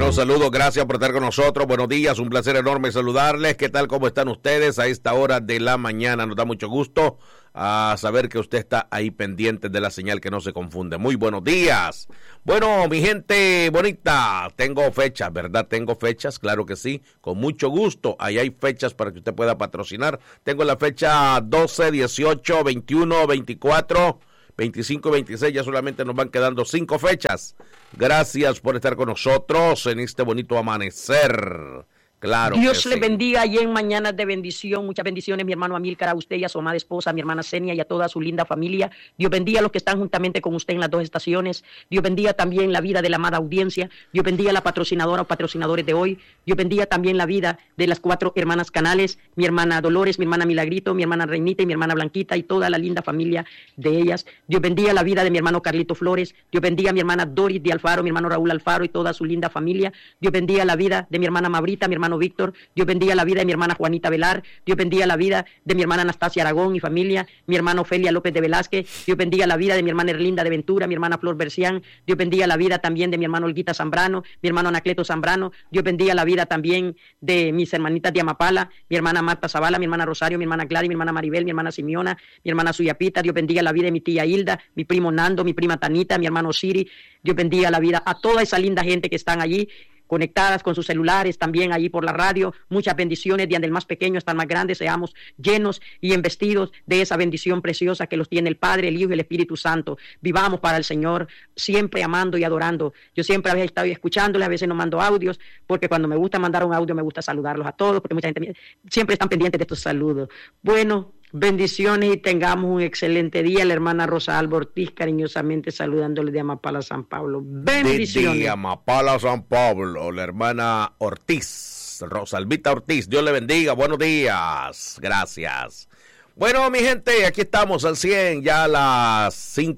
Los saludo, gracias por estar con nosotros. Buenos días, un placer enorme saludarles. ¿Qué tal? ¿Cómo están ustedes a esta hora de la mañana? Nos da mucho gusto saber que usted está ahí pendiente de la señal, que no se confunde. Muy buenos días. Bueno, mi gente bonita, tengo fechas, ¿verdad? Tengo fechas, claro que sí, con mucho gusto. Ahí hay fechas para que usted pueda patrocinar. Tengo la fecha 12, 18, 21, 24, 25 y 26, ya solamente nos van quedando 5 fechas. Gracias por estar con nosotros en este bonito amanecer. Claro. Dios le bendiga y en mañanas de bendición, muchas bendiciones, mi hermano Amílcar, a usted y a su amada esposa, a mi hermana Senia y a toda su linda familia. Dios bendiga a los que están juntamente con usted en las 2 estaciones. Dios bendiga también la vida de la amada audiencia. Dios bendiga a la patrocinadora o patrocinadores de hoy. Dios bendiga también la vida de las 4 hermanas canales, mi hermana Dolores, mi hermana Milagrito, mi hermana Reinita y mi hermana Blanquita y toda la linda familia de ellas. Dios bendiga la vida de mi hermano Carlito Flores. Dios bendiga a mi hermana Doris de Alfaro, mi hermano Raúl Alfaro y toda su linda familia. Dios bendiga la vida de mi hermana Mabrita, mi hermano Víctor. Dios bendiga la vida de mi hermana Juanita Velar. Dios bendiga la vida de mi hermana Anastasia Aragón y familia, mi hermano Ofelia López de Velázquez. Dios bendiga la vida de mi hermana Erlinda de Ventura, mi hermana Flor Bercián. Dios bendiga la vida también de mi hermano Olguita Zambrano, mi hermano Anacleto Zambrano. Dios bendiga la vida también de mis hermanitas de Amapala, mi hermana Marta Zavala, mi hermana Rosario, mi hermana Gladys, mi hermana Maribel, mi hermana Simeona, mi hermana Suyapita. Dios bendiga la vida de mi tía Hilda, mi primo Nando, mi prima Tanita, mi hermano Siri. Dios bendiga la vida a toda esa linda gente que están allí conectadas con sus celulares, también allí por la radio. Muchas bendiciones, desde el más pequeño hasta el más grande, seamos llenos y embestidos de esa bendición preciosa que los tiene el Padre, el Hijo y el Espíritu Santo. Vivamos para el Señor, siempre amando y adorando. Yo siempre había estado escuchándoles, a veces no mando audios, porque cuando me gusta mandar un audio me gusta saludarlos a todos, porque mucha gente siempre están pendientes de estos saludos. Bueno, bendiciones y tengamos un excelente día. La hermana Rosa Alba Ortiz, cariñosamente saludándole de Amapala, San Pablo. Bendiciones. De Amapala, San Pablo, la hermana Ortiz, Rosalvita Ortiz. Dios le bendiga. Buenos días. Gracias. Bueno, mi gente, aquí estamos al 100, ya a las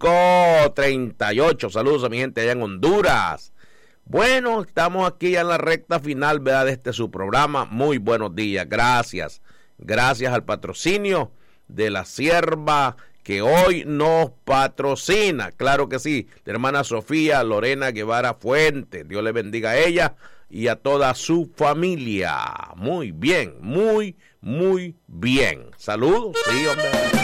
5:38. Saludos a mi gente allá en Honduras. Bueno, estamos aquí ya en la recta final, ¿verdad?, de este su programa. Muy buenos días. Gracias. Gracias al patrocinio de la sierva que hoy nos patrocina. Claro que sí, la hermana Sofía Lorena Guevara Fuentes. Dios le bendiga a ella y a toda su familia. Muy bien, muy bien. Saludos. Sí, hombre.